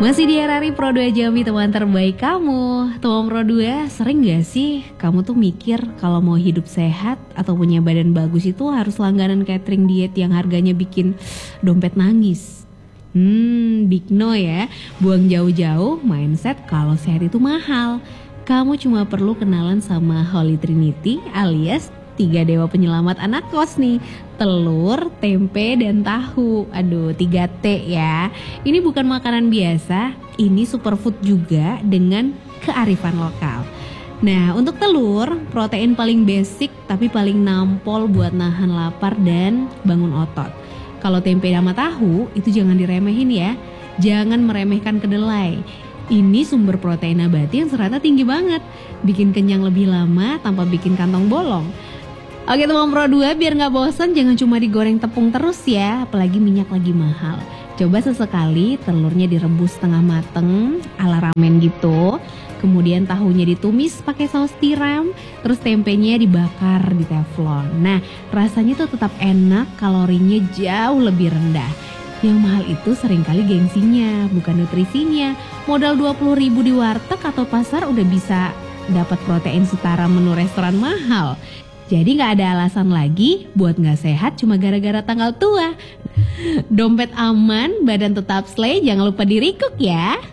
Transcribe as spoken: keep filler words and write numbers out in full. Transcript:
Masih di R R I Pro dua Jambi, teman terbaik kamu. Teman Pro dua, sering gak sih kamu tuh mikir kalau mau hidup sehat atau punya badan bagus itu harus langganan catering diet yang harganya bikin dompet nangis? Hmm, big no ya. Buang jauh-jauh mindset kalau sehat itu mahal. Kamu cuma perlu kenalan sama Holy Trinity alias tiga dewa penyelamat anak kos nih. Telur, tempe, dan tahu. Aduh, tiga T ya. Ini bukan makanan biasa, ini superfood juga dengan kearifan lokal. Nah, untuk telur, protein paling basic tapi paling nampol buat nahan lapar dan bangun otot. Kalau tempe sama tahu, itu jangan diremehin ya. Jangan meremehkan kedelai. Ini sumber protein nabati yang seratnya tinggi banget. Bikin kenyang lebih lama tanpa bikin kantong bolong. Oke teman Pro dua, biar gak bosan jangan cuma digoreng tepung terus ya, apalagi minyak lagi mahal. Coba sesekali telurnya direbus setengah mateng ala ramen gitu. Kemudian tahunya ditumis pakai saus tiram, terus tempenya dibakar di teflon. Nah, rasanya tuh tetap enak, kalorinya jauh lebih rendah. Yang mahal itu seringkali gengsinya, bukan nutrisinya. Modal dua puluh ribu di warteg atau pasar udah bisa dapat protein setara menu restoran mahal. Jadi gak ada alasan lagi buat gak sehat cuma gara-gara tanggal tua. Dompet aman, badan tetap slay, jangan lupa dirikuk ya.